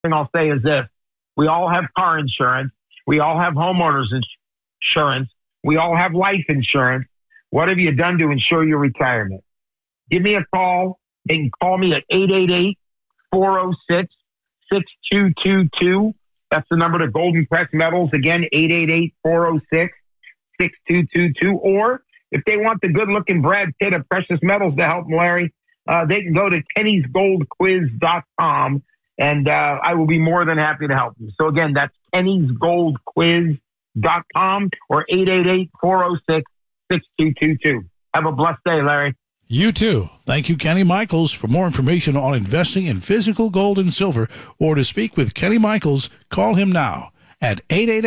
thing I'll say is this. We all have car insurance. We all have homeowners insurance. We all have life insurance. What have you done to ensure your retirement? Give me a call. They can call me at 888-406-6222. That's the number to Golden Crest Metals. Again, 888-406-6222. Or if they want the good-looking Brad Pitt of Precious Metals to help them, Larry, they can go to kennysgoldquiz.com, and I will be more than happy to help you. So, again, that's kennysgoldquiz.com or 888-406-6222. Have a blessed day, Larry. You too. Thank you, Kenny Michaels. For more information on investing in physical gold and silver or to speak with Kenny Michaels, call him now at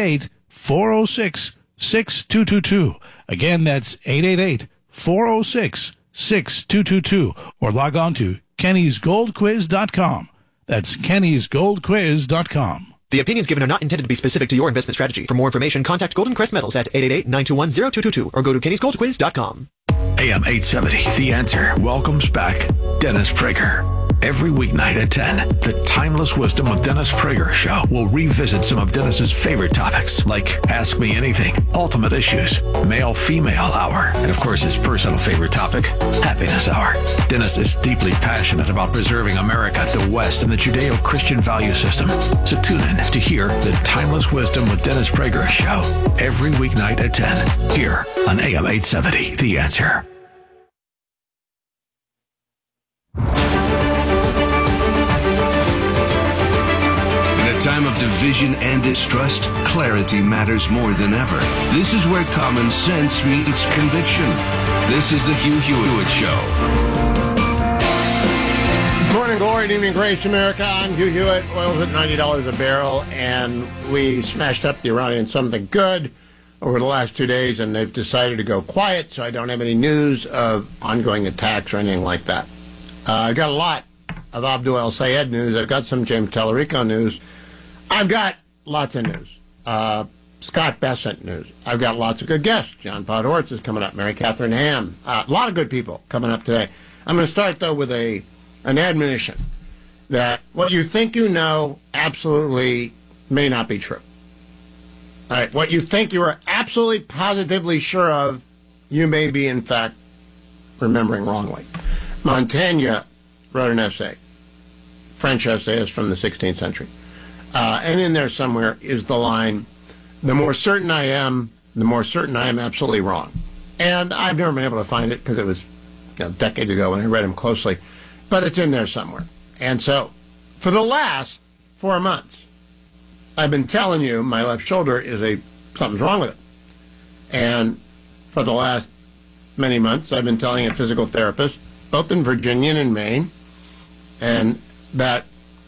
888-406-6222. Again, that's 888-406-6222 or log on to kennysgoldquiz.com. That's kennysgoldquiz.com. The opinions given are not intended to be specific to your investment strategy. For more information, contact Golden Crest Metals at 888-921-0222 or go to kennysgoldquiz.com. AM 870, The Answer, welcomes back Dennis Prager. Every weeknight at 10, the Timeless Wisdom of Dennis Prager show will revisit some of Dennis's favorite topics, like Ask Me Anything, Ultimate Issues, Male-Female Hour, and of course his personal favorite topic, Happiness Hour. Dennis is deeply passionate about preserving America, the West, and the Judeo-Christian value system. So tune in to hear the Timeless Wisdom with Dennis Prager show every weeknight at 10, here on AM 870, The Answer. Time of division and distrust, clarity matters more than ever. This is where common sense meets conviction. This is the Hugh Hewitt Show. Good morning, glory, and evening, grace, America. I'm Hugh Hewitt. Oil's at $90 a barrel, and we smashed up the Iranians something good over the last 2 days, and they've decided to go quiet, so I don't have any news of ongoing attacks or anything like that. I've got a lot of Abdul El-Sayed news. I've got some James Tallarico news. I've got lots of news. Scott Bessent news. I've got lots of good guests. John Podhoretz is coming up. Mary Catherine Ham. A lot of good people coming up today. I'm going to start, though, with an admonition that what you think you know absolutely may not be true. All right, what you think you are absolutely positively sure of, you may be, in fact, remembering wrongly. Montaigne wrote an essay, French essayist from the 16th century. And in there somewhere is the line, the more certain I am, the more certain I am absolutely wrong. And I've never been able to find it because it was decades ago when I read him closely. But it's in there somewhere. And so, for the last 4 months, I've been telling you my left shoulder is something's wrong with it. And for the last many months, I've been telling a physical therapist, both in Virginia and in Maine, and that,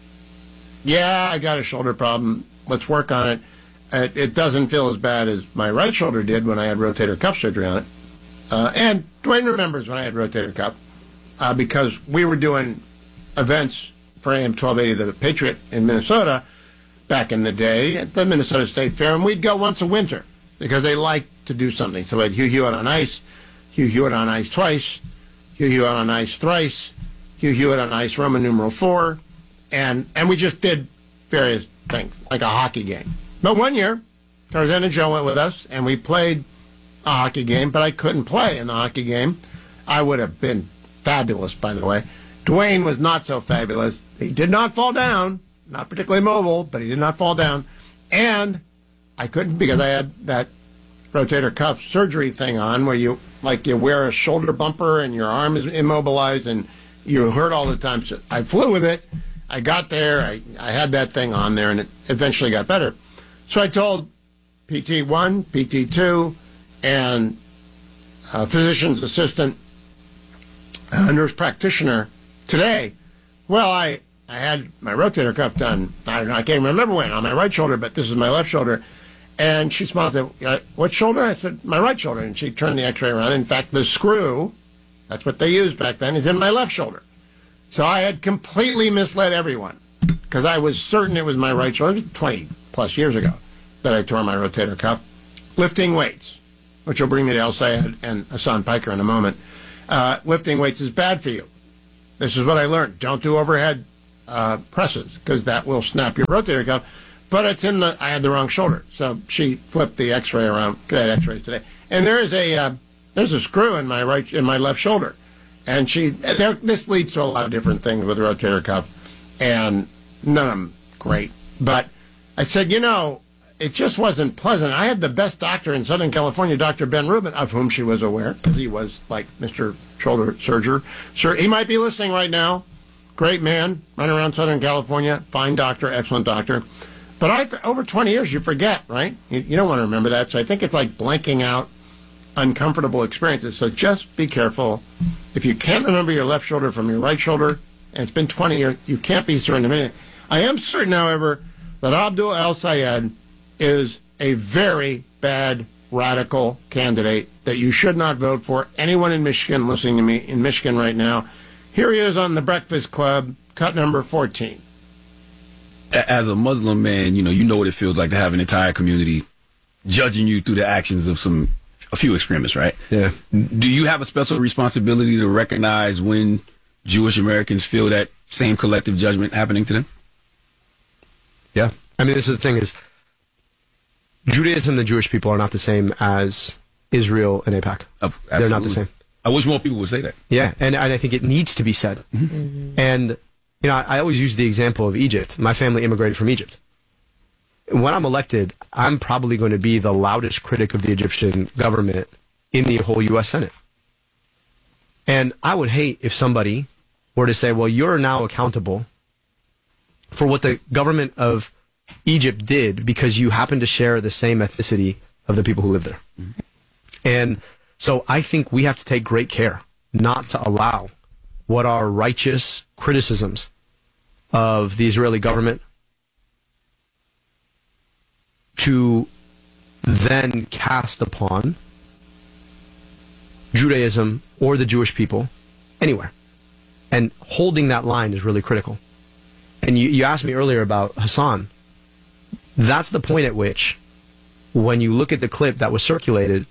yeah, I got a shoulder problem. Let's work on it. It doesn't feel as bad as my right shoulder did when I had rotator cuff surgery on it. And Dwayne remembers when I had rotator cuff because we were doing events for AM 1280, the Patriot in Minnesota back in the day at the Minnesota State Fair, and we'd go once a winter because they liked to do something. So we had Hugh Hewitt on ice, Hugh Hewitt on ice twice, Hugh Hewitt on ice thrice, Hugh Hewitt on ice Roman numeral 4. And we just did various things, like a hockey game. But one year, Tarzan and Joe went with us, and we played a hockey game, but I couldn't play in the hockey game. I would have been fabulous, by the way. Dwayne was not so fabulous. He did not fall down, not particularly mobile, but he did not fall down. And I couldn't because I had that rotator cuff surgery thing on where you wear a shoulder bumper and your arm is immobilized and you hurt all the time. So I flew with it. I got there, I had that thing on there, and it eventually got better. So I told PT1, PT2, and a physician's assistant, a nurse practitioner today, well, I had my rotator cuff done, I don't know, I can't remember when, on my right shoulder, but this is my left shoulder. And she smiled and said, what shoulder? I said, my right shoulder. And she turned the x-ray around. In fact, the screw, that's what they used back then, is in my left shoulder. So I had completely misled everyone because I was certain it was my right shoulder. It was 20-plus years ago that I tore my rotator cuff. Lifting weights, which will bring me to El-Sayed and Hassan Piker in a moment. Lifting weights is bad for you. This is what I learned. Don't do overhead presses, because that will snap your rotator cuff. But it's I had the wrong shoulder, so she flipped the X-ray around. I had X-rays today, and there's a screw in my left shoulder, and this leads to a lot of different things with rotator cuff, and none of them great. But I said, it just wasn't pleasant. I had the best doctor in Southern California, Dr. Ben Rubin, of whom she was aware, because he was like Mr. Shoulder Surgeon. Sure, he might be listening right now. Great man, running around Southern California, fine doctor, excellent doctor. But over 20 years, you forget, right? You don't want to remember that. So I think it's like blanking out uncomfortable experiences. So just be careful. If you can't remember your left shoulder from your right shoulder, and it's been 20 years, you can't be certain of anything. I am certain, however, that Abdul El-Sayed is a very bad radical candidate that you should not vote for. Anyone in Michigan listening to me in Michigan right now, here he is on the Breakfast Club, cut number 14. As a Muslim man, you know what it feels like to have an entire community judging you through the actions of a few extremists, right? Yeah. Do you have a special responsibility to recognize when Jewish Americans feel that same collective judgment happening to them? Yeah. I mean, this is the thing is, Judaism and the Jewish people are not the same as Israel and AIPAC. They're not the same. I wish more people would say that. Yeah, and I think it needs to be said. Mm-hmm. And, I always use the example of Egypt. My family immigrated from Egypt. When I'm elected, I'm probably going to be the loudest critic of the Egyptian government in the whole U.S. Senate. And I would hate if somebody were to say, well, you're now accountable for what the government of Egypt did because you happen to share the same ethnicity of the people who live there. Mm-hmm. And so I think we have to take great care not to allow what are righteous criticisms of the Israeli government to then cast upon Judaism or the Jewish people anywhere. And holding that line is really critical. And you asked me earlier about Hassan. That's the point at which, when you look at the clip that was circulated,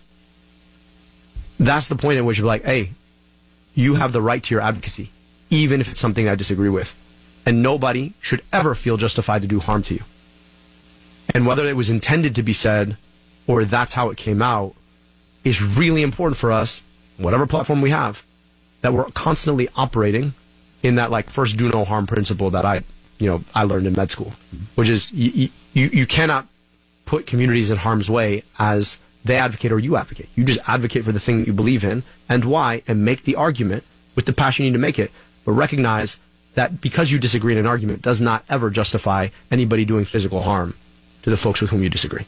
that's the point at which you're like, hey, you have the right to your advocacy, even if it's something I disagree with. And nobody should ever feel justified to do harm to you. And whether it was intended to be said or that's how it came out is really important for us, whatever platform we have, that we're constantly operating in that like first do no harm principle that I learned in med school, which is you cannot put communities in harm's way as they advocate or you advocate. You just advocate for the thing that you believe in and why, and make the argument with the passion you need to make it. But recognize that because you disagree in an argument does not ever justify anybody doing physical harm to the folks with whom you disagree.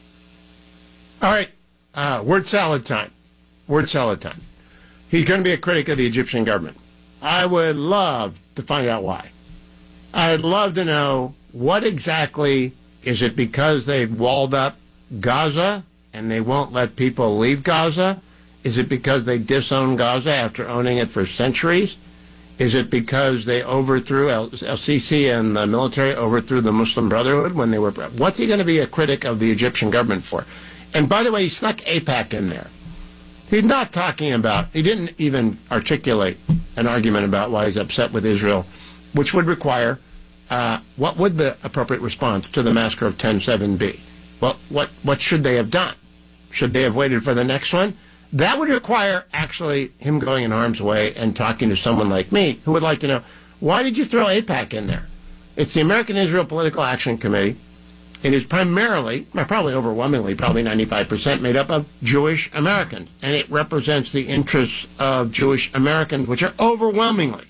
All right. Word salad time. Word salad time. He's going to be a critic of the Egyptian government. I would love to find out why. I'd love to know what exactly, is it because they've walled up Gaza and they won't let people leave Gaza? Is it because they disown Gaza after owning it for centuries? Is it because they overthrew El-Sisi and the military overthrew the Muslim Brotherhood when they were... What's he going to be a critic of the Egyptian government for? And by the way, he snuck AIPAC in there. He's not talking about... He didn't even articulate an argument about why he's upset with Israel, which would require... what would the appropriate response to the massacre of 10/7 be? Well, what should they have done? Should they have waited for the next one? That would require actually him going in harm's way and talking to someone like me who would like to know, why did you throw AIPAC in there? It's the American Israel Political Action Committee. It is primarily, probably overwhelmingly, probably 95% made up of Jewish Americans. And it represents the interests of Jewish Americans, which are overwhelmingly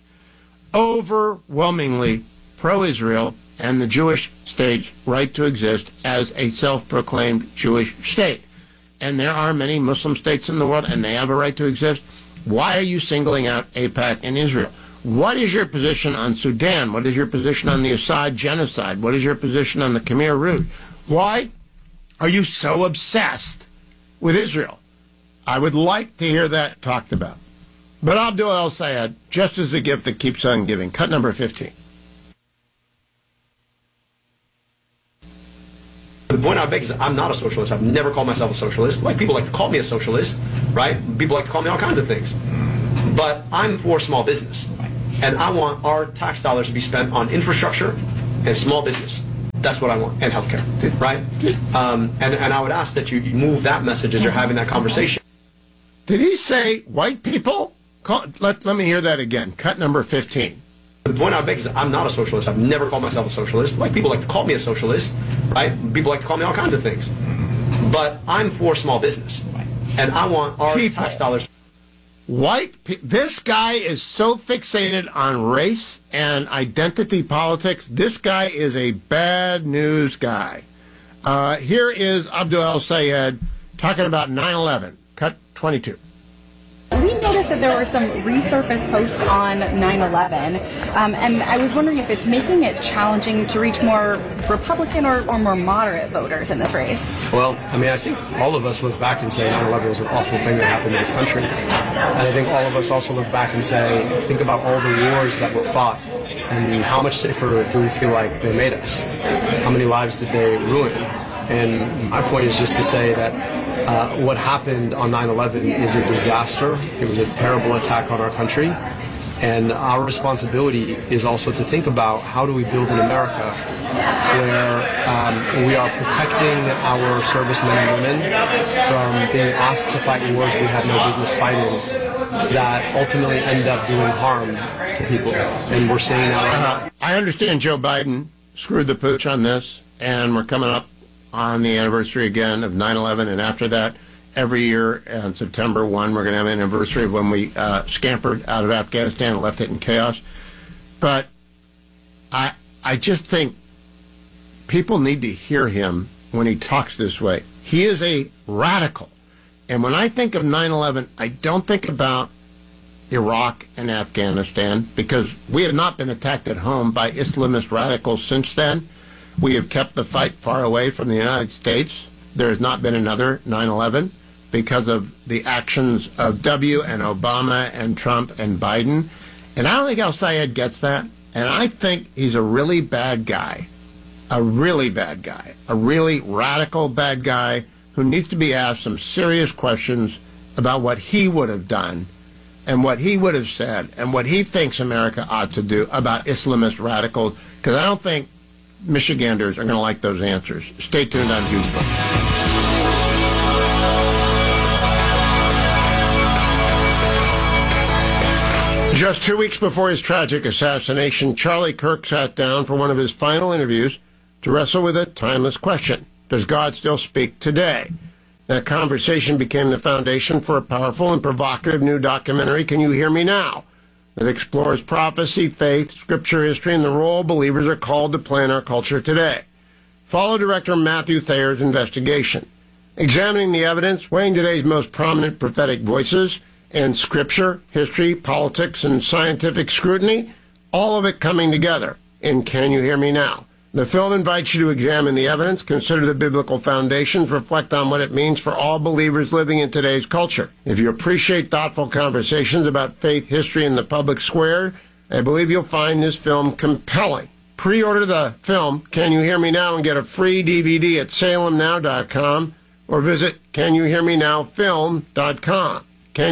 pro-Israel and the Jewish state's right to exist as a self-proclaimed Jewish state. And there are many Muslim states in the world, and they have a right to exist. Why are you singling out AIPAC and Israel? What is your position on Sudan? What is your position on the Assad genocide? What is your position on the Khmer Rouge? Why are you so obsessed with Israel? I would like to hear that talked about. But Abdul El-Sayed, just as the gift that keeps on giving. Cut number 15. The point I make is I'm not a socialist. I've never called myself a socialist. Like, people like to call me a socialist, right? People like to call me all kinds of things. But I'm for small business. And I want our tax dollars to be spent on infrastructure and small business. That's what I want, and healthcare, right? And I would ask that you move that message as you're having that conversation. Did he say white people? Let me hear that again. Cut number 15. The point I make is I'm not a socialist. I've never called myself a socialist. White people like to call me a socialist, right? People like to call me all kinds of things. But I'm for small business, and I want our tax dollars. This guy is so fixated on race and identity politics. This guy is a bad news guy. Here is Abdul El-Sayed talking about 9/11. Cut 22. We noticed that there were some resurfaced posts on 9/11, and I was wondering if it's making it challenging to reach more Republican or more moderate voters in this race. Well, I mean, I think all of us look back and say 9/11 was an awful thing that happened in this country. And I think all of us also look back and say, think about all the wars that were fought and how much safer do we feel like they made us? How many lives did they ruin? And my point is just to say that what happened on 9/11 is a disaster. It was a terrible attack on our country. And our responsibility is also to think about how do we build an America where we are protecting our servicemen and women from being asked to fight wars we have no business fighting that ultimately end up doing harm to people. And we're seeing that. I understand Joe Biden screwed the pooch on this, and we're coming up on the anniversary again of 9/11, and after that, every year on September 1, we're going to have an anniversary of when we scampered out of Afghanistan and left it in chaos. But I just think people need to hear him when he talks this way. He is a radical. And when I think of 9/11, I don't think about Iraq and Afghanistan, because we have not been attacked at home by Islamist radicals since then. We have kept the fight far away from the United States. There has not been another 9/11 because of the actions of W and Obama and Trump and Biden. And I don't think El-Sayed gets that. And I think he's a really bad guy, a really bad guy, a really radical bad guy who needs to be asked some serious questions about what he would have done and what he would have said and what he thinks America ought to do about Islamist radicals, because I don't think Michiganders are going to like those answers. Stay tuned on Houston. Just 2 weeks before his tragic assassination, Charlie Kirk sat down for one of his final interviews to wrestle with a timeless question. Does God still speak today? That conversation became the foundation for a powerful and provocative new documentary, Can You Hear Me Now?, that explores prophecy, faith, scripture, history, and the role believers are called to play in our culture today. Follow director Matthew Thayer's investigation, examining the evidence, weighing today's most prominent prophetic voices, and scripture, history, politics, and scientific scrutiny, all of it coming together in Can You Hear Me Now? The film invites you to examine the evidence, consider the biblical foundations, reflect on what it means for all believers living in today's culture. If you appreciate thoughtful conversations about faith, history, and the public square, I believe you'll find this film compelling. Pre-order the film, Can You Hear Me Now?, and get a free DVD at salemnow.com or visit CanYouHearMeNowFilm.com.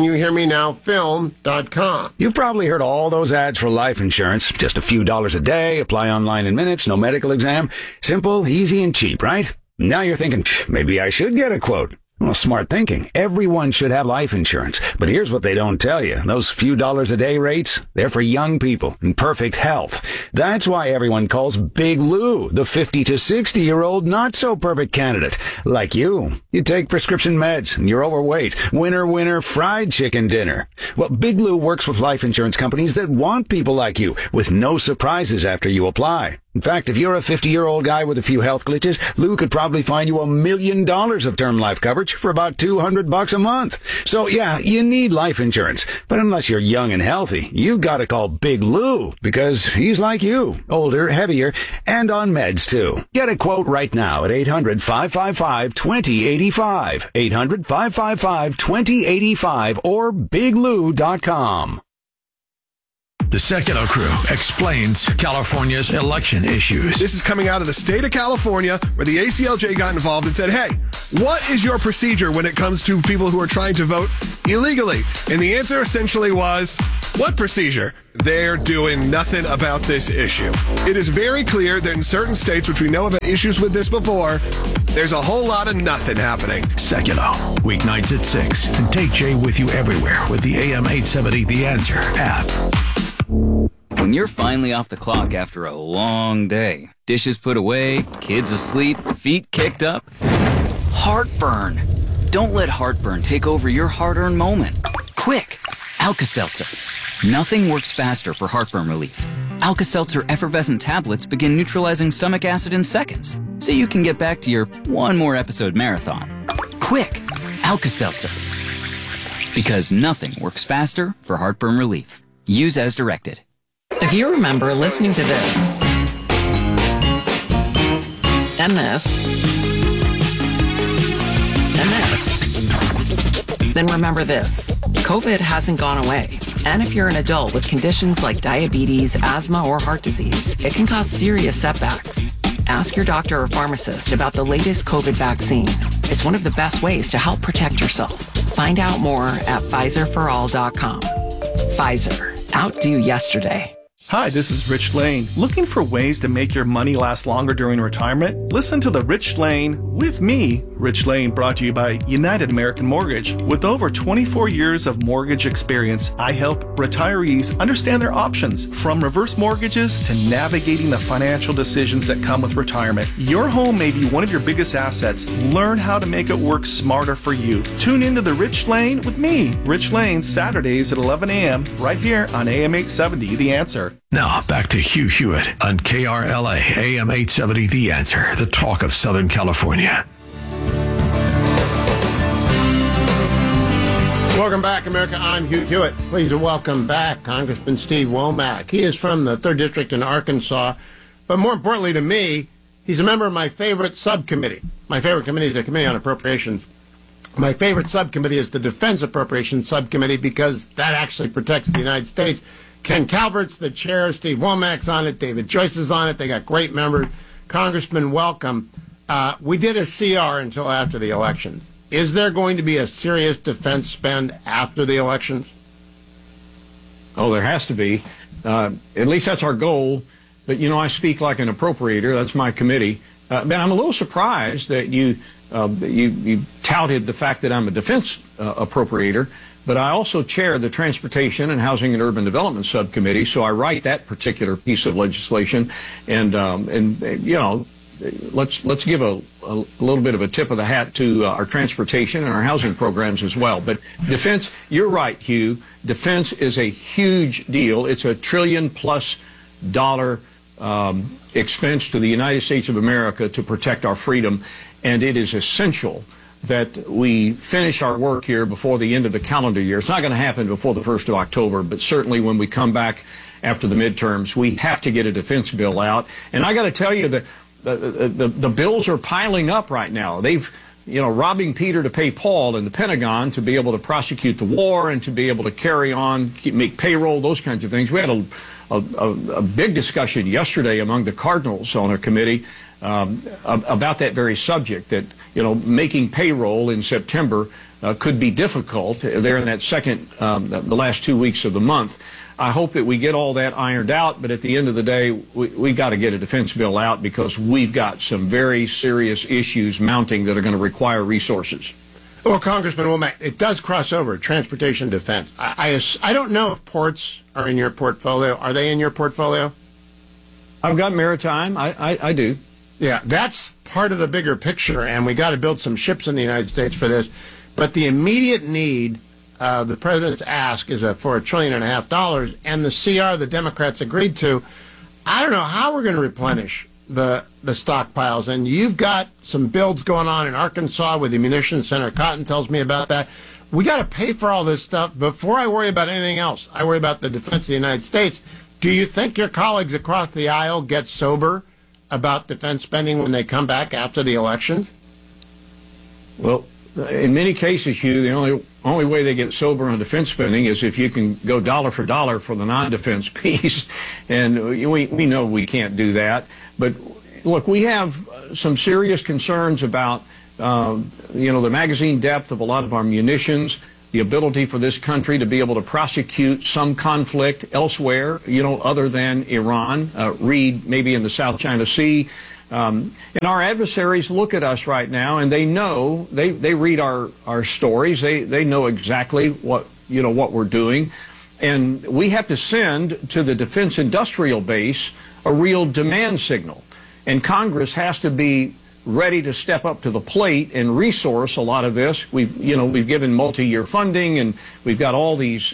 CanYouHearMeNowFilm.com. You've probably heard all those ads for life insurance. Just a few dollars a day, apply online in minutes, no medical exam. Simple, easy, and cheap, right? Now you're thinking, maybe I should get a quote. Well, smart thinking. Everyone should have life insurance. But here's what they don't tell you. Those few dollars a day rates, they're for young people in perfect health. That's why everyone calls Big Lou the 50 to 60-year-old not-so-perfect candidate. Like you. You take prescription meds and you're overweight. Winner, fried chicken dinner. Well, Big Lou works with life insurance companies that want people like you with no surprises after you apply. In fact, if you're a 50-year-old guy with a few health glitches, Lou could probably find you $1 million of term life coverage for about $200 a month. So yeah, you need life insurance. But unless you're young and healthy, you gotta call Big Lou, because he's like you, older, heavier, and on meds too. Get a quote right now at 800-555-2085. 800-555-2085 or biglou.com. The Secular Crew explains California's election issues. This is coming out of the state of California, where the ACLJ got involved and said, hey, what is your procedure when it comes to people who are trying to vote illegally? And the answer essentially was, what procedure? They're doing nothing about this issue. It is very clear that in certain states, which we know have had issues with this before, there's a whole lot of nothing happening. Secular, weeknights at 6. And take Jay with you everywhere with the AM 870 The Answer app. When you're finally off the clock after a long day, dishes put away, kids asleep, feet kicked up, heartburn. Don't let heartburn take over your hard-earned moment. Quick, Alka-Seltzer. Nothing works faster for heartburn relief. Alka-Seltzer effervescent tablets begin neutralizing stomach acid in seconds, so you can get back to your one more episode marathon. Quick, Alka-Seltzer. Because nothing works faster for heartburn relief. Use as directed. If you remember listening to this, and this, and this, then remember this. COVID hasn't gone away. And if you're an adult with conditions like diabetes, asthma, or heart disease, it can cause serious setbacks. Ask your doctor or pharmacist about the latest COVID vaccine. It's one of the best ways to help protect yourself. Find out more at PfizerForAll.com. Pfizer. Outdo yesterday. Hi, this is Rich Lane. Looking for ways to make your money last longer during retirement? Listen to The Rich Lane with me, Rich Lane, brought to you by United American Mortgage. With over 24 years of mortgage experience, I help retirees understand their options, from reverse mortgages to navigating the financial decisions that come with retirement. Your home may be one of your biggest assets. Learn how to make it work smarter for you. Tune into The Rich Lane with me, Rich Lane, Saturdays at 11 a.m. right here on AM 870, The Answer. Now, back to Hugh Hewitt on KRLA AM 870 The Answer, the talk of Southern California. Welcome back, America. I'm Hugh Hewitt. Please welcome back Congressman Steve Womack. He is from the 3rd District in Arkansas, but more importantly to me, he's a member of my favorite subcommittee. My favorite committee is the Committee on Appropriations. My favorite subcommittee is the Defense Appropriations Subcommittee because that actually protects the United States. Ken Calvert's the chair. Steve Womack's on it. David Joyce is on it. They got great members. Congressman, welcome. We did a CR until after the elections. Is there going to be a serious defense spend after the elections? Oh, there has to be. At least that's our goal. But, you know, I speak like an appropriator. That's my committee. But I'm a little surprised that you touted the fact that I'm a defense appropriator. But I also chair the Transportation and Housing and Urban Development Subcommittee, so I write that particular piece of legislation. And you know, let's give a little bit of a tip of the hat to our transportation and our housing programs as well. But defense, you're right, Hugh. Defense is a huge deal. It's $1 trillion+ expense to the United States of America to protect our freedom, and it is essential that we finish our work here before the end of the calendar year. It's not going to happen before the 1st of October, but certainly when we come back after the midterms, we have to get a defense bill out. And I got to tell you that the bills are piling up right now. They've, you know, robbing Peter to pay Paul in the Pentagon to be able to prosecute the war and to be able to carry on, make payroll, those kinds of things. We had a big discussion yesterday among the Cardinals on our committee about that very subject, that, you know, making payroll in September could be difficult there in that the last 2 weeks of the month. I hope that we get all that ironed out, but at the end of the day, we got to get a defense bill out because we've got some very serious issues mounting that are going to require resources. Well, Congressman Womack, it does cross over, transportation defense. I don't know if ports are in your portfolio. Are they in your portfolio? I've got maritime. I do. Yeah, that's part of the bigger picture, and we got to build some ships in the United States for this. But the immediate need, the president's ask, is for $1.5 trillion, and the CR the Democrats agreed to. I don't know how we're going to replenish the stockpiles, and you've got some builds going on in Arkansas with the munitions. Senator Cotton tells me about that. We got to pay for all this stuff before I worry about anything else. I worry about the defense of the United States. Do you think your colleagues across the aisle get sober about defense spending when they come back after the election? Well, in many cases, Hugh, the only way they get sober on defense spending is if you can go dollar for the non-defense piece, and we know we can't do that. But look, we have some serious concerns about the magazine depth of a lot of our munitions, the ability for this country to be able to prosecute some conflict elsewhere, other than Iran, read maybe in the South China Sea. And our adversaries look at us right now, and they know, they read our stories, they know exactly what we're doing. And we have to send to the defense industrial base a real demand signal. And Congress has to be ready to step up to the plate and resource a lot of this. We've given multi-year funding, and we've got all these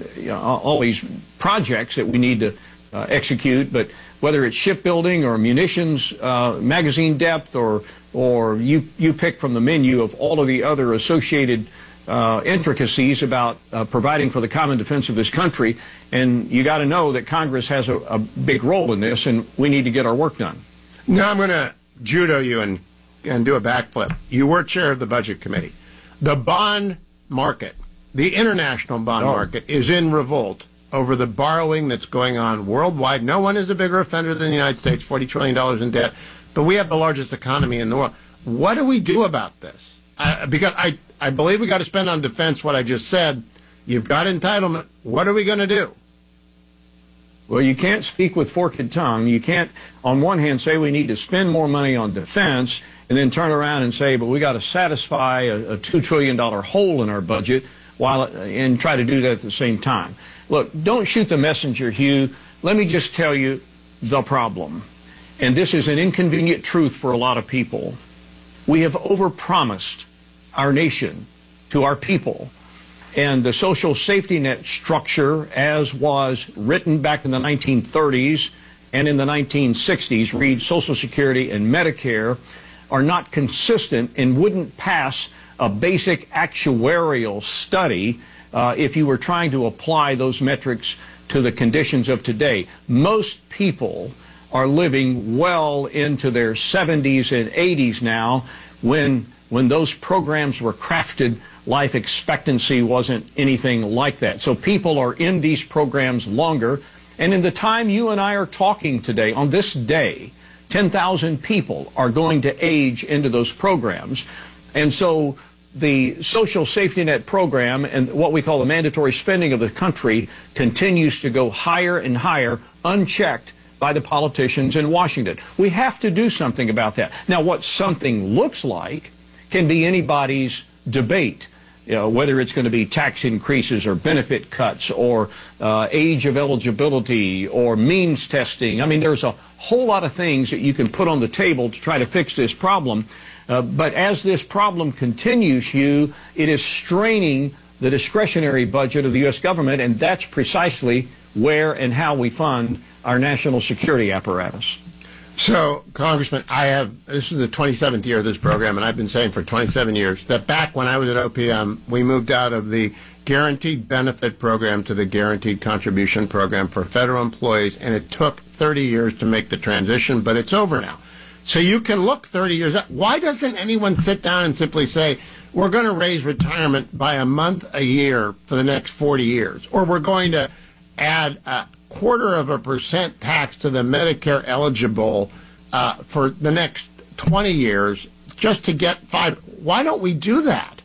projects that we need to execute. But whether it's shipbuilding or munitions, magazine depth, or you pick from the menu of all of the other associated intricacies about providing for the common defense of this country, and you got to know that Congress has a big role in this, and we need to get our work done. Now I'm going to judo you and do a backflip. You were chair of the Budget Committee. The bond market, the international bond market, is in revolt over the borrowing that's going on worldwide. No one is a bigger offender than the United States, $40 trillion in debt, but we have the largest economy in the world. What do we do about this? Because I believe we got to spend on defense what I just said. You've got entitlement. What are we going to do? Well, you can't speak with forked tongue. You can't, on one hand, say we need to spend more money on defense and then turn around and say, but we got to satisfy a $2 trillion hole in our budget and try to do that at the same time. Look, don't shoot the messenger, Hugh. Let me just tell you the problem. And this is an inconvenient truth for a lot of people. We have overpromised our nation to our people. And the social safety net structure, as was written back in the 1930s and in the 1960s, read Social Security and Medicare, are not consistent and wouldn't pass a basic actuarial study if you were trying to apply those metrics to the conditions of today. Most people are living well into their 70s and 80s now. When those programs were crafted, life expectancy wasn't anything like that. So people are in these programs longer. And in the time you and I are talking today, on this day, 10,000 people are going to age into those programs. And so the social safety net program and what we call the mandatory spending of the country continues to go higher and higher, unchecked by the politicians in Washington. We have to do something about that. Now, what something looks like can be anybody's debate. Whether it's going to be tax increases or benefit cuts or age of eligibility or means testing. I mean, there's a whole lot of things that you can put on the table to try to fix this problem. But as this problem continues, Hugh, it is straining the discretionary budget of the U.S. government, and that's precisely where and how we fund our national security apparatus. So, Congressman, this is the 27th year of this program, and I've been saying for 27 years that back when I was at OPM, we moved out of the guaranteed benefit program to the guaranteed contribution program for federal employees, and it took 30 years to make the transition, but it's over now. So you can look 30 years up. Why doesn't anyone sit down and simply say, we're going to raise retirement by a month a year for the next 40 years, or we're going to add 0.25% tax to the Medicare eligible for the next 20 years just to get 5? Why don't we do that?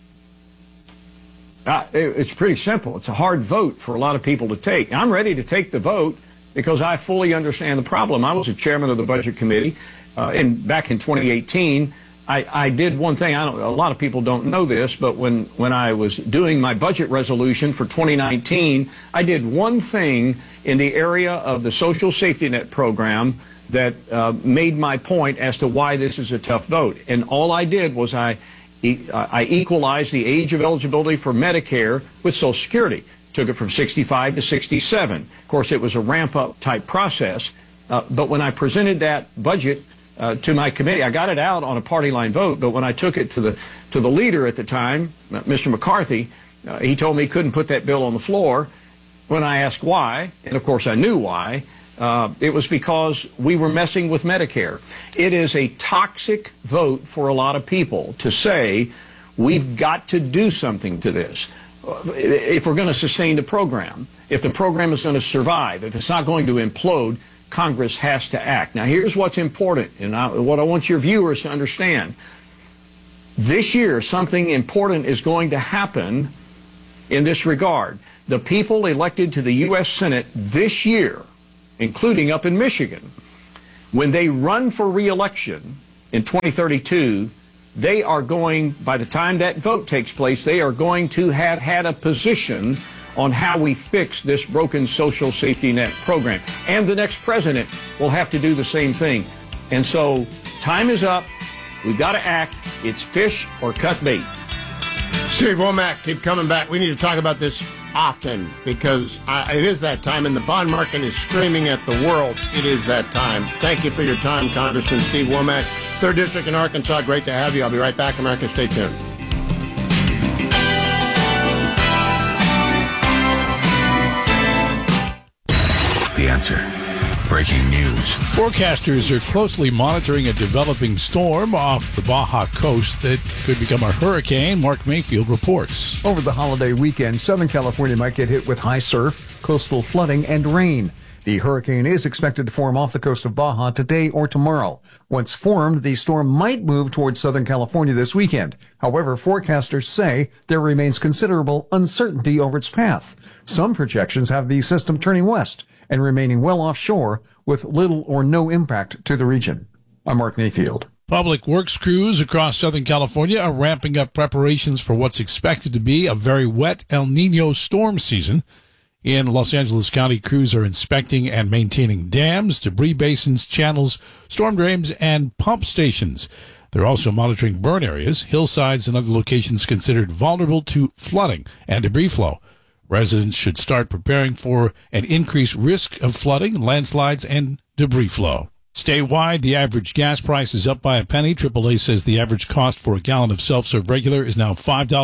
It's pretty simple. It's a hard vote for a lot of people to take. I'm ready to take the vote because I fully understand the problem. I was a chairman of the Budget Committee, and back in 2018, I did one thing. A lot of people don't know this, but when I was doing my budget resolution for 2019, I did one thing in the area of the social safety net program that made my point as to why this is a tough vote. And all I did was I equalized the age of eligibility for Medicare with Social Security. Took it from 65 to 67. Of course, it was a ramp-up type process. But when I presented that budget to my committee, I got it out on a party line vote, but when I took it to the leader at the time, Mr. McCarthy, he told me he couldn't put that bill on the floor. When I asked why, and of course I knew why, it was because we were messing with Medicare. It is a toxic vote for a lot of people to say We've got to do something to this. If we're going to sustain the program, if the program is going to survive, if it's not going to implode, Congress has to act. Now, here's what's important, and what I want your viewers to understand. This year, something important is going to happen in this regard. The people elected to the U.S. Senate this year, including up in Michigan, when they run for re-election in 2032, they are going, by the time that vote takes place, they are going to have had a position on how we fix this broken social safety net program. And the next president will have to do the same thing. And so time is up. We've got to act. It's fish or cut bait. Steve Womack, keep coming back. We need to talk about this often because it is that time, and the bond market is screaming at the world. It is that time. Thank you for your time, Congressman Steve Womack, 3rd District in Arkansas. Great to have you. I'll be right back, America. Stay tuned. The Answer. Breaking news. Forecasters are closely monitoring a developing storm off the Baja coast that could become a hurricane. Mark Mayfield reports. Over the holiday weekend, Southern California might get hit with high surf, coastal flooding, and rain. The hurricane is expected to form off the coast of Baja today or tomorrow. Once formed, the storm might move towards Southern California this weekend. However, forecasters say there remains considerable uncertainty over its path. Some projections have the system turning west and remaining well offshore with little or no impact to the region. I'm Mark Mayfield. Public works crews across Southern California are ramping up preparations for what's expected to be a very wet El Nino storm season. In Los Angeles County, crews are inspecting and maintaining dams, debris basins, channels, storm drains, and pump stations. They're also monitoring burn areas, hillsides, and other locations considered vulnerable to flooding and debris flow. Residents should start preparing for an increased risk of flooding, landslides, and debris flow. Statewide, the average gas price is up by a penny. AAA says the average cost for a gallon of self-serve regular is now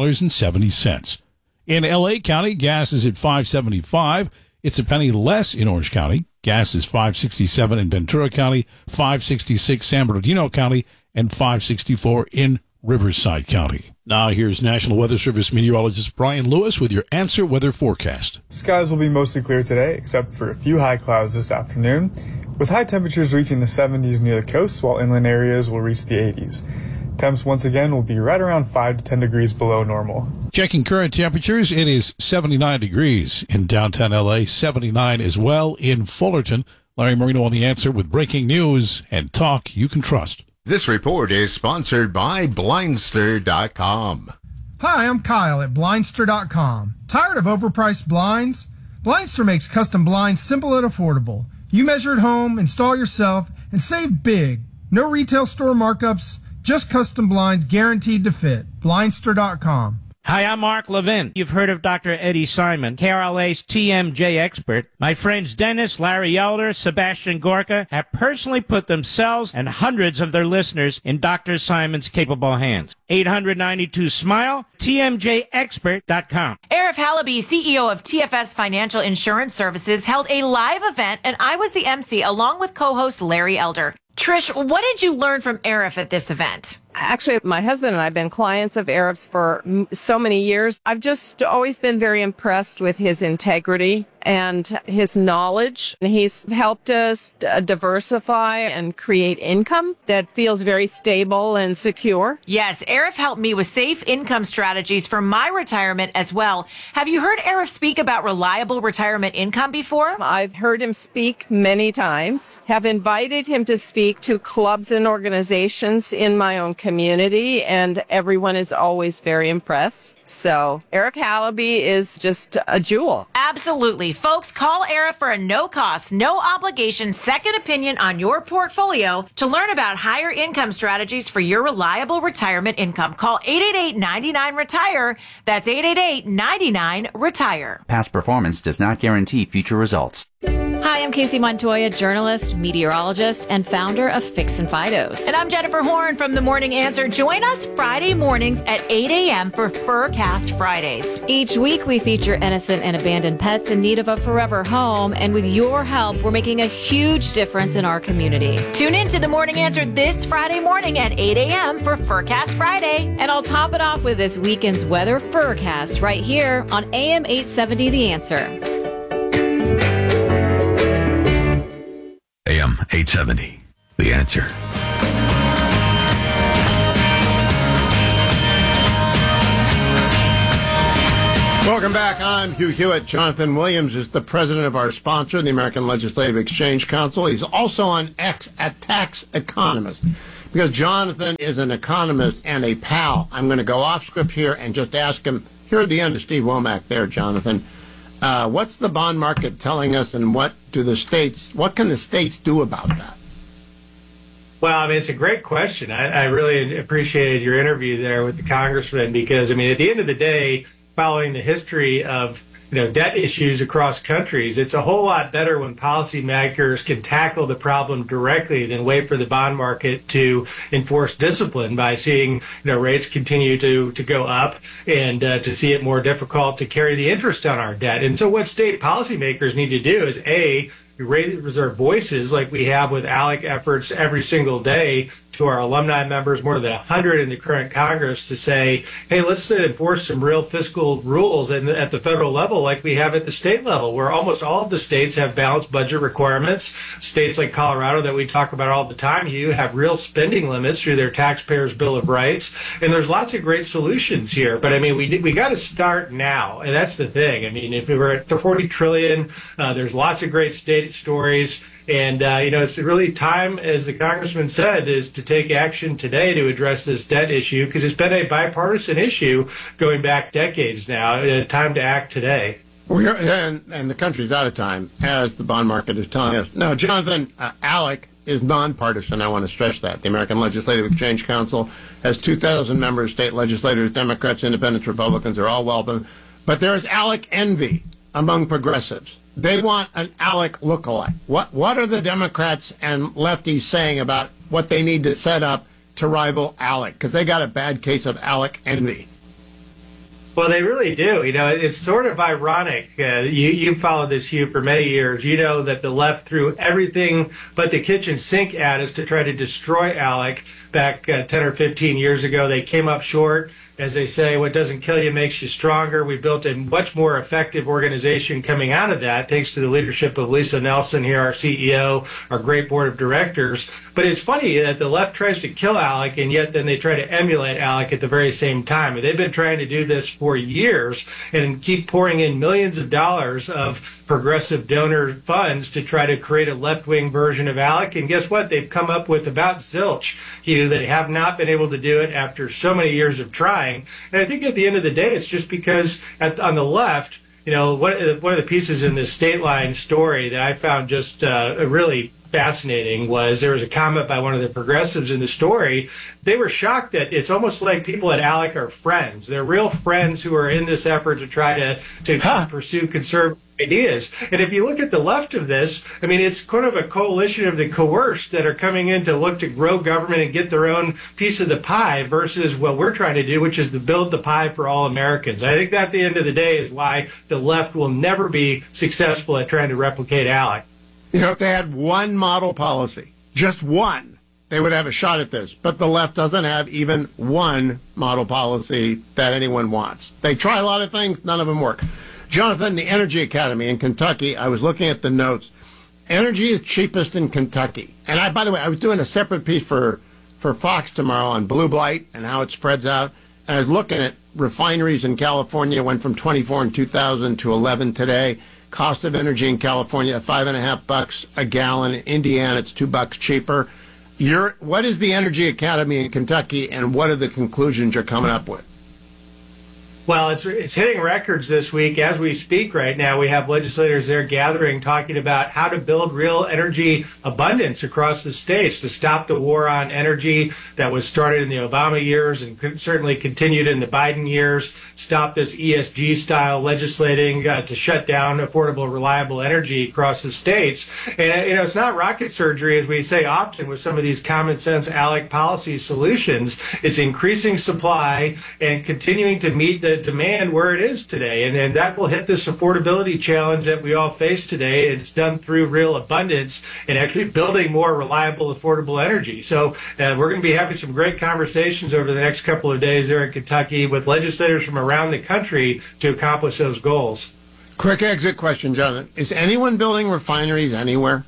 $5.70. In L.A. County, gas is at $5.75. It's a penny less in Orange County. Gas is $5.67 in Ventura County, $5.66 San Bernardino County, and $5.64 in Riverside County. Now here's National Weather Service meteorologist Brian Lewis with your Answer Weather forecast. Skies will be mostly clear today, except for a few high clouds this afternoon, with high temperatures reaching the 70s near the coast, while inland areas will reach the 80s. Temps once again will be right around 5 to 10 degrees below normal. Checking current temperatures, it is 79 degrees in downtown L.A., 79 as well in Fullerton. Larry Marino on The Answer with breaking news and talk you can trust. This report is sponsored by Blindster.com. Hi, I'm Kyle at Blindster.com. Tired of overpriced blinds? Blindster makes custom blinds simple and affordable. You measure at home, install yourself, and save big. No retail store markups, just custom blinds guaranteed to fit. Blindster.com. Hi, I'm Mark Levin. You've heard of Dr. Eddie Simon, KRLA's TMJ expert. My friends Dennis, Larry Elder, Sebastian Gorka have personally put themselves and hundreds of their listeners in Dr. Simon's capable hands. 892-SMILE, TMJexpert.com. Arif Halaby, CEO of TFS Financial Insurance Services, held a live event, and I was the MC along with co-host Larry Elder. Trish, what did you learn from Arif at this event? Actually, my husband and I have been clients of Arif's for so many years. I've just always been very impressed with his integrity and his knowledge. He's helped us diversify and create income that feels very stable and secure. Yes, Arif helped me with safe income strategies for my retirement as well. Have you heard Arif speak about reliable retirement income before? I've heard him speak many times, have invited him to speak to clubs and organizations in my own community, and everyone is always very impressed. So Arif Halaby is just a jewel. Absolutely. Folks, call Arif for a no-cost, no-obligation second opinion on your portfolio to learn about higher income strategies for your reliable retirement income. Call 888-99-RETIRE. That's 888-99-RETIRE. Past performance does not guarantee future results. Hi, I'm Casey Montoya, journalist, meteorologist, and founder of Fix and Fidos. And I'm Jennifer Horn from The Morning Answer. Join us Friday mornings at 8 a.m. for Furcast Fridays. Each week, we feature innocent and abandoned pets in need of a forever home. And with your help, we're making a huge difference in our community. Tune in to The Morning Answer this Friday morning at 8 a.m. for Furcast Friday. And I'll top it off with this weekend's weather Furcast right here on AM 870 The Answer. AM 870, The Answer. Welcome back. I'm Hugh Hewitt. Jonathan Williams is the president of our sponsor, the American Legislative Exchange Council. He's also on X at Tax Economist. Because Jonathan is an economist and a pal, I'm going to go off script here and just ask him, here at the end of Steve Womack there, Jonathan, what's the bond market telling us, and what can the states do about that? Well, I mean, it's a great question. I really appreciated your interview there with the congressman because, I mean, at the end of the day, following the history of debt issues across countries, it's a whole lot better when policymakers can tackle the problem directly than wait for the bond market to enforce discipline by seeing rates continue to go up and to see it more difficult to carry the interest on our debt. And so what state policymakers need to do is, A, raise our voices like we have with ALEC efforts every single day to our alumni members, more than 100 in the current Congress, to say, hey, let's enforce some real fiscal rules at the federal level like we have at the state level, where almost all of the states have balanced budget requirements. States like Colorado that we talk about all the time, you have real spending limits through their Taxpayers' Bill of Rights. And there's lots of great solutions here. But, I mean, we got to start now. And that's the thing. I mean, if we were at $40 trillion, there's lots of great state stories. And, it's really time, as the congressman said, is to take action today to address this debt issue, because it's been a bipartisan issue going back decades now. Time to act today. And the country's out of time, as the bond market is telling us. Now, Jonathan, ALEC is nonpartisan. I want to stress that. The American Legislative Exchange Council has 2,000 members, state legislators, Democrats, Independents, Republicans. They're all welcome. But there is ALEC envy among progressives. They want an ALEC lookalike. What are the Democrats and lefties saying about what they need to set up to rival ALEC? Because they got a bad case of ALEC envy. Well, they really do. It's sort of ironic. You followed this, Hugh, for many years. You know that the left threw everything but the kitchen sink at us to try to destroy ALEC back 10 or 15 years ago. They came up short. As they say, what doesn't kill you makes you stronger. We built a much more effective organization coming out of that, thanks to the leadership of Lisa Nelson here, our CEO, our great board of directors. But it's funny that the left tries to kill ALEC, and yet then they try to emulate ALEC at the very same time. And they've been trying to do this for years and keep pouring in millions of dollars of progressive donor funds to try to create a left-wing version of ALEC. And guess what? They've come up with about zilch. They have not been able to do it after so many years of trying. And I think at the end of the day, it's just because on the left, one of the pieces in this State Line story that I found just really fascinating was there was a comment by one of the progressives in the story. They were shocked that it's almost like people at ALEC are friends. They're real friends who are in this effort to try to pursue conservative ideas. And if you look at the left of this, I mean, it's kind of a coalition of the coerced that are coming in to look to grow government and get their own piece of the pie versus what we're trying to do, which is to build the pie for all Americans. I think that at the end of the day is why the left will never be successful at trying to replicate ALEC. If they had one model policy, just one, they would have a shot at this. But the left doesn't have even one model policy that anyone wants. They try a lot of things, none of them work. Jonathan, the Energy Academy in Kentucky, I was looking at the notes. Energy is cheapest in Kentucky. And by the way, I was doing a separate piece for Fox tomorrow on blue blight and how it spreads out. And I was looking at refineries in California, went from 24 in 2000 to 11 today. Cost of energy in California, $5.50 a gallon. In Indiana, it's $2 cheaper. What is the Energy Academy in Kentucky, and what are the conclusions you're coming up with? Well, it's hitting records this week. As we speak right now, we have legislators there gathering, talking about how to build real energy abundance across the states to stop the war on energy that was started in the Obama years and certainly continued in the Biden years, stop this ESG-style legislating to shut down affordable, reliable energy across the states. And, it's not rocket surgery, as we say often with some of these common sense ALEC policy solutions. It's increasing supply and continuing to meet the demand where it is today, and that will hit this affordability challenge that we all face today. It's done through real abundance and actually building more reliable, affordable energy. So we're going to be having some great conversations over the next couple of days there in Kentucky with legislators from around the country to accomplish those goals. Quick exit question, Jonathan. Is anyone building refineries anywhere?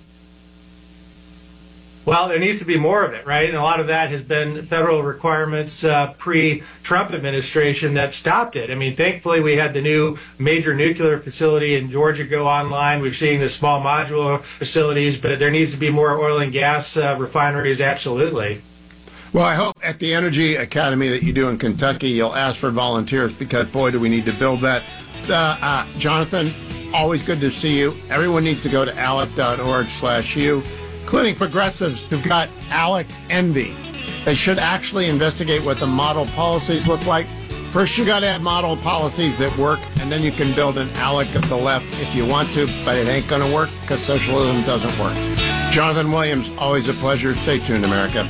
Well, there needs to be more of it, right? And a lot of that has been federal requirements pre-Trump administration that stopped it. I mean, thankfully, we had the new major nuclear facility in Georgia go online. We're seeing the small modular facilities, but there needs to be more oil and gas refineries, absolutely. Well, I hope at the Energy Academy that you do in Kentucky, you'll ask for volunteers because, boy, do we need to build that. Jonathan, always good to see you. Everyone needs to go to alec.org/you. Including progressives who've got ALEC envy. They should actually investigate what the model policies look like. First, you got to have model policies that work, and then you can build an ALEC of the left if you want to, but it ain't going to work because socialism doesn't work. Jonathan Williams, always a pleasure. Stay tuned, America.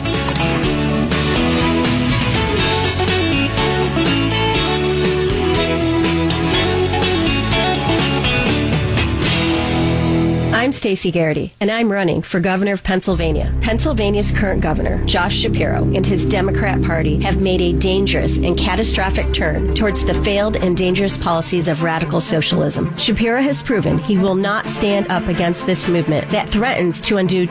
I'm Stacey Garrity, and I'm running for governor of Pennsylvania. Pennsylvania's current governor, Josh Shapiro, and his Democrat Party have made a dangerous and catastrophic turn towards the failed and dangerous policies of radical socialism. Shapiro has proven he will not stand up against this movement that threatens to undo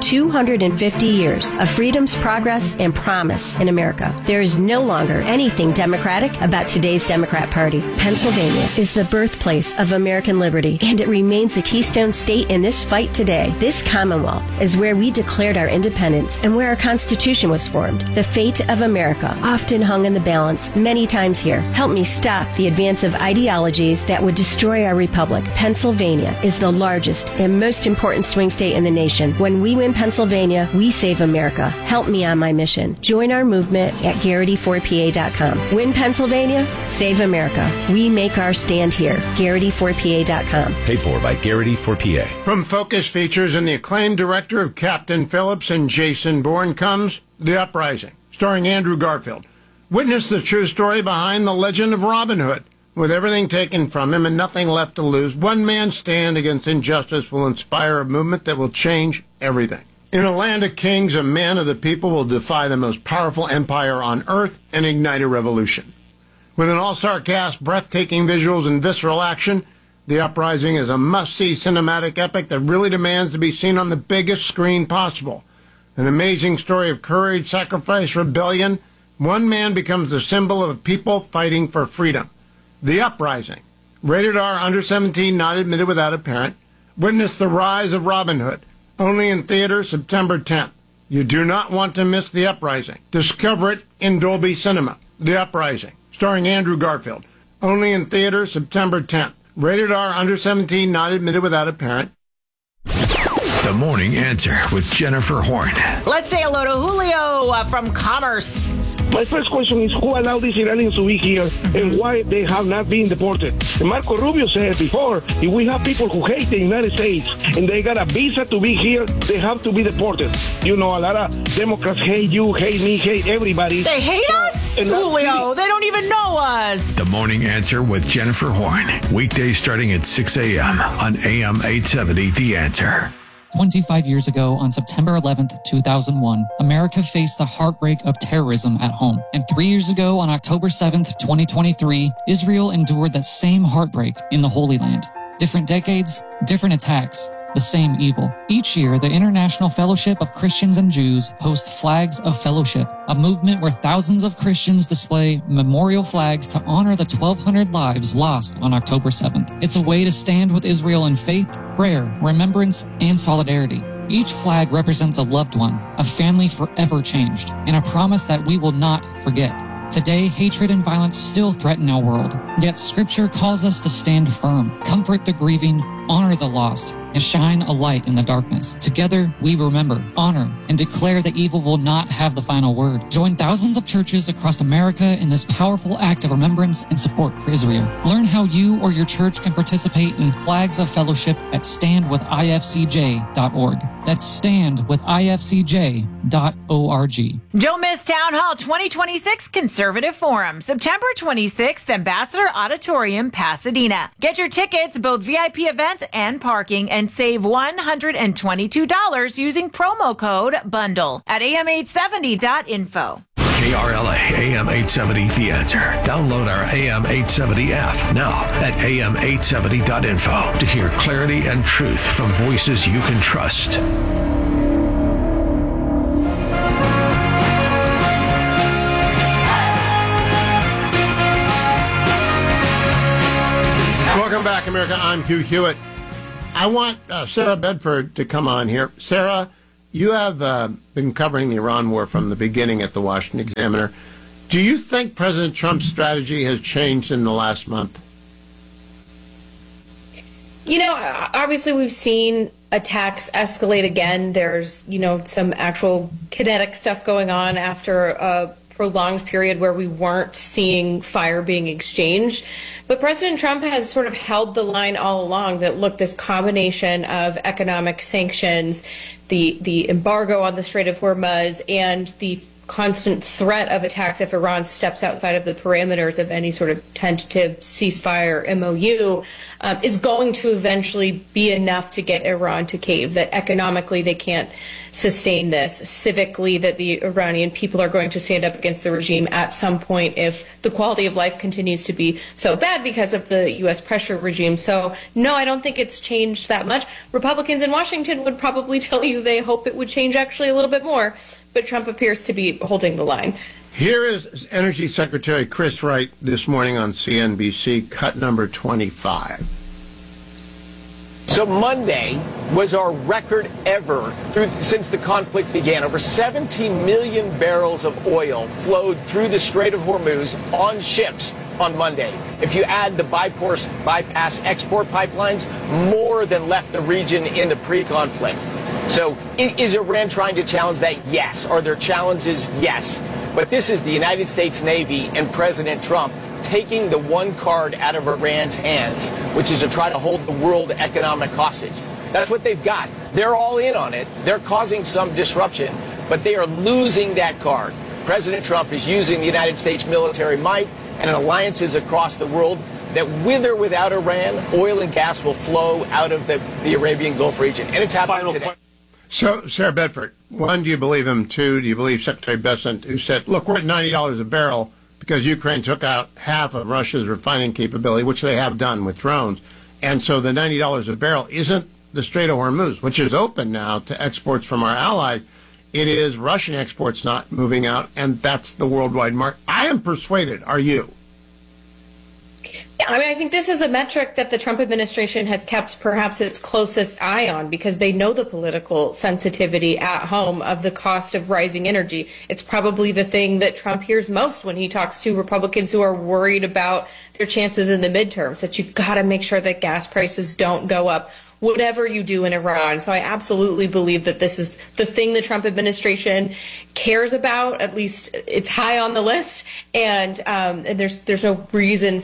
250 years of freedom's progress and promise in America. There is no longer anything democratic about today's Democrat Party. Pennsylvania is the birthplace of American liberty, and it remains a keystone state in this fight today. This Commonwealth is where we declared our independence and where our Constitution was formed. The fate of America often hung in the balance many times here. Help me stop the advance of ideologies that would destroy our republic. Pennsylvania is the largest and most important swing state in the nation. When we win Pennsylvania, we save America. Help me on my mission. Join our movement at Garrity4PA.com. Win Pennsylvania, save America. We make our stand here. Garrity4PA.com. Paid for by Garrity4PA. From Focus Features and the acclaimed director of Captain Phillips and Jason Bourne comes The Uprising, starring Andrew Garfield. Witness the true story behind the legend of Robin Hood. With everything taken from him and nothing left to lose, one man's stand against injustice will inspire a movement that will change everything. In a land of kings, a man of the people will defy the most powerful empire on earth and ignite a revolution. With an all-star cast, breathtaking visuals, and visceral action, The Uprising is a must-see cinematic epic that really demands to be seen on the biggest screen possible. An amazing story of courage, sacrifice, rebellion. One man becomes the symbol of a people fighting for freedom. The Uprising. Rated R, under 17, not admitted without a parent. Witness the rise of Robin Hood. Only in theaters September 10th. You do not want to miss The Uprising. Discover it in Dolby Cinema. The Uprising. Starring Andrew Garfield. Only in theaters September 10th. Rated R, under 17, not admitted without a parent. The Morning Answer with Jennifer Horn. Let's say hello to Julio from Commerce. My first question is who allowed these Iranians to be here and why they have not been deported. And Marco Rubio said before, if we have people who hate the United States and they got a visa to be here, they have to be deported. You know, a lot of Democrats hate you, hate me, hate everybody. They hate us? Julio, they don't even know us. The Morning Answer with Jennifer Horn. Weekdays starting at 6 a.m. on AM 870 The Answer. 25 years ago, on September 11th, 2001, America faced the heartbreak of terrorism at home. And 3 years ago, on October 7th, 2023, Israel endured that same heartbreak in the Holy Land. Different decades, different attacks, the same evil. Each year, the International Fellowship of Christians and Jews hosts Flags of Fellowship, a movement where thousands of Christians display memorial flags to honor the 1,200 lives lost on October 7th. It's a way to stand with Israel in faith, prayer, remembrance, and solidarity. Each flag represents a loved one, a family forever changed, and a promise that we will not forget. Today, hatred and violence still threaten our world. Yet Scripture calls us to stand firm, comfort the grieving, honor the lost, and shine a light in the darkness. Together, we remember, honor, and declare that evil will not have the final word. Join thousands of churches across America in this powerful act of remembrance and support for Israel. Learn how you or your church can participate in Flags of Fellowship at standwithifcj.org. That's standwithifcj.org. Don't miss Town Hall 2026 Conservative Forum, September 26th, Ambassador Auditorium, Pasadena. Get your tickets, both VIP events and parking, and save $122 using promo code BUNDLE at am870.info. KRLA AM 870 The Answer. Download our AM 870 app now at am870.info to hear clarity and truth from voices you can trust. Welcome back, America. I'm Hugh Hewitt. I want Sarah Bedford to come on here. Sarah, you have been covering the Iran war from the beginning at the Washington Examiner. Do you think President Trump's strategy has changed in the last month? You know, obviously we've seen attacks escalate again. There's, some actual kinetic stuff going on after a prolonged period where we weren't seeing fire being exchanged. But President Trump has sort of held the line all along that, look, this combination of economic sanctions, the embargo on the Strait of Hormuz, and the constant threat of attacks if Iran steps outside of the parameters of any sort of tentative ceasefire MOU is going to eventually be enough to get Iran to cave, that economically they can't sustain this, civically that the Iranian people are going to stand up against the regime at some point if the quality of life continues to be so bad because of the U.S. pressure regime. So, no, I don't think it's changed that much. Republicans in Washington would probably tell you they hope it would change actually a little bit more. But Trump appears to be holding the line. Here is Energy Secretary Chris Wright this morning on CNBC, cut number 25. So Monday was our record ever since the conflict began. Over 17 million barrels of oil flowed through the Strait of Hormuz on ships on Monday. If you add the bypass export pipelines, more than left the region in the pre-conflict. So is Iran trying to challenge that? Yes. Are there challenges? Yes. But this is the United States Navy and President Trump taking the one card out of Iran's hands, which is to try to hold the world economic hostage. That's what they've got. They're all in on it. They're causing some disruption, but they are losing that card. President Trump is using the United States military might and alliances across the world that with or without Iran, oil and gas will flow out of the Arabian Gulf region. And it's happening today. So, Sarah Bedford, one, do you believe him? Two, do you believe Secretary Bessent, who said, look, we're at $90 a barrel because Ukraine took out half of Russia's refining capability, which they have done with drones. And so the $90 a barrel isn't the Strait of Hormuz, which is open now to exports from our allies. It is Russian exports not moving out, and that's the worldwide market. I am persuaded. Are you? Yeah, I think this is a metric that the Trump administration has kept perhaps its closest eye on because they know the political sensitivity at home of the cost of rising energy. It's probably the thing that Trump hears most when he talks to Republicans who are worried about their chances in the midterms, that you've got to make sure that gas prices don't go up, whatever you do in Iran. So I absolutely believe that this is the thing the Trump administration cares about. At least it's high on the list, and there's no reason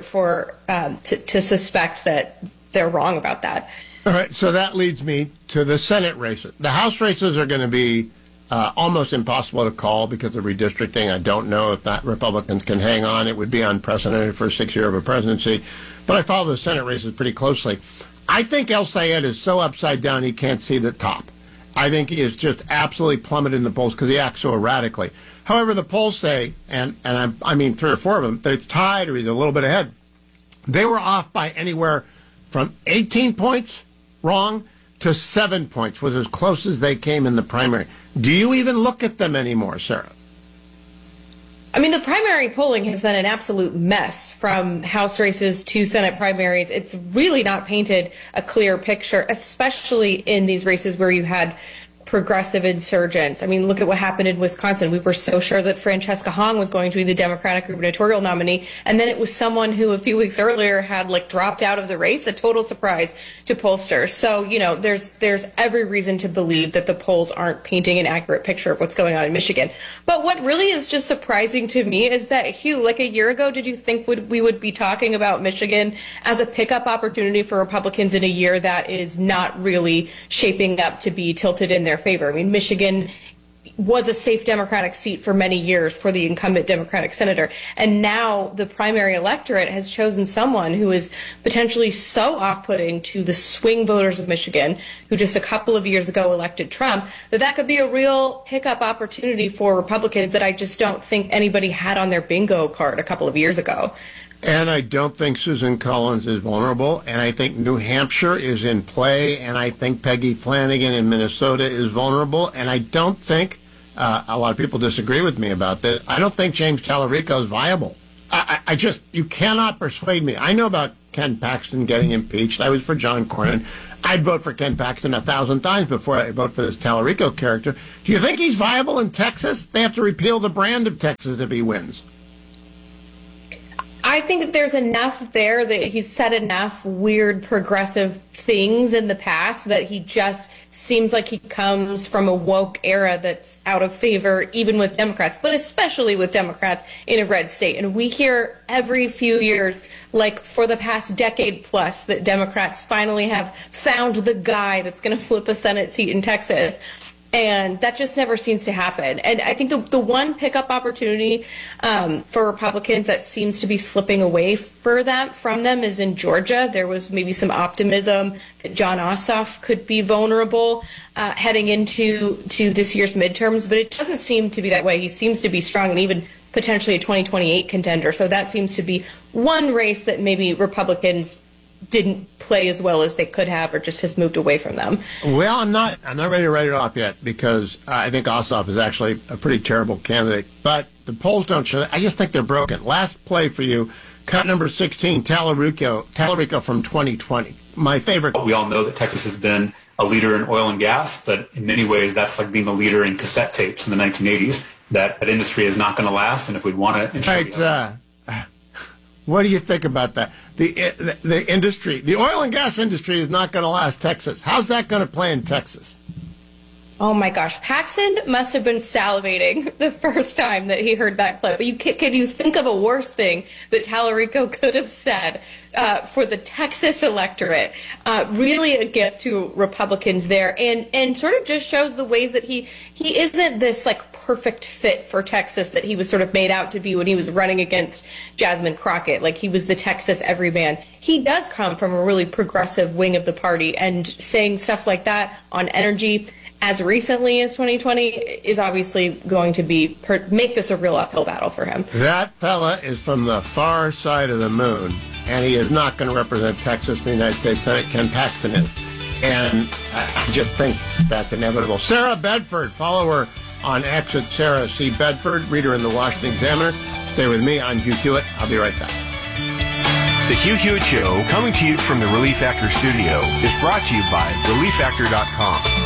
to suspect that they're wrong about that. All right, so that leads me to the Senate races. The House races are going to be almost impossible to call because of redistricting. I don't know if that Republicans can hang on. It would be unprecedented for a 6-year of a presidency. But I follow the Senate races pretty closely. I think El Sayed is so upside down he can't see the top. I think he is just absolutely plummeted in the polls because he acts so erratically. However, the polls say, and I mean 3 or 4 of them, that it's tied or he's a little bit ahead. They were off by anywhere from 18 points wrong to 7 points, was as close as they came in the primary. Do you even look at them anymore, Sarah? I mean, the primary polling has been an absolute mess from House races to Senate primaries. It's really not painted a clear picture, especially in these races where you had progressive insurgents. I mean, look at what happened in Wisconsin. We were so sure that Francesca Hong was going to be the Democratic gubernatorial nominee, and then it was someone who a few weeks earlier had dropped out of the race, a total surprise to pollsters. So, there's every reason to believe that the polls aren't painting an accurate picture of what's going on in Michigan. But what really is just surprising to me is that, Hugh, a year ago, did you think we would be talking about Michigan as a pickup opportunity for Republicans in a year that is not really shaping up to be tilted in their favor? I mean, Michigan was a safe Democratic seat for many years for the incumbent Democratic senator. And now the primary electorate has chosen someone who is potentially so off-putting to the swing voters of Michigan, who just a couple of years ago elected Trump, that could be a real pickup opportunity for Republicans that I just don't think anybody had on their bingo card a couple of years ago. And I don't think Susan Collins is vulnerable, and I think New Hampshire is in play, and I think Peggy Flanagan in Minnesota is vulnerable, and I don't think, a lot of people disagree with me about this, I don't think James Tallarico is viable. You cannot persuade me. I know about Ken Paxton getting impeached. I was for John Cornyn. I'd vote for Ken Paxton 1,000 times before I vote for this Tallarico character. Do you think he's viable in Texas? They have to repeal the brand of Texas if he wins. I think that there's enough there that he's said enough weird progressive things in the past that he just seems like he comes from a woke era that's out of favor even with Democrats, but especially with Democrats in a red state. And we hear every few years, for the past decade plus, that Democrats finally have found the guy that's going to flip a Senate seat in Texas. And that just never seems to happen. And I think the one pickup opportunity for Republicans that seems to be slipping away from them is in Georgia. There was maybe some optimism that Jon Ossoff could be vulnerable heading into this year's midterms, but it doesn't seem to be that way. He seems to be strong and even potentially a 2028 contender. So that seems to be one race that maybe Republicans didn't play as well as they could have, or just has moved away from them. Well, I'm not ready to write it off yet, because I think Ossoff is actually a pretty terrible candidate. But the polls don't show that. I just think they're broken. Last play for you, cut number 16, Tallarico from 2020. My favorite. We all know that Texas has been a leader in oil and gas, but in many ways that's like being the leader in cassette tapes in the 1980s. That industry is not going to last, and if we want to... What do you think about that? The industry, the oil and gas industry, is not going to last Texas. How's that going to play in Texas? Oh my gosh, Paxton must have been salivating the first time that he heard that clip. But can you think of a worse thing that Tallarico could have said for the Texas electorate? Really a gift to Republicans there, and sort of just shows the ways that he isn't this perfect fit for Texas that he was sort of made out to be when he was running against Jasmine Crockett. He was the Texas everyman. He does come from a really progressive wing of the party, and saying stuff like that on energy as recently as 2020 is obviously going to make this a real uphill battle for him. That fella is from the far side of the moon, and he is not going to represent Texas in the United States Senate. Ken Paxton is. And I just think that's inevitable. Sarah Bedford, follow her on X at Sarah C. Bedford, reader in the Washington Examiner. Stay with me. I'm Hugh Hewitt. I'll be right back. The Hugh Hewitt Show, coming to you from the Relief Factor studio, is brought to you by ReliefFactor.com.